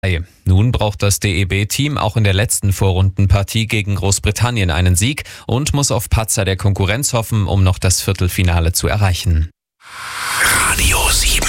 Nun braucht das DEB-Team auch in der letzten Vorrundenpartie gegen Großbritannien einen Sieg und muss auf Patzer der Konkurrenz hoffen, um noch das Viertelfinale zu erreichen.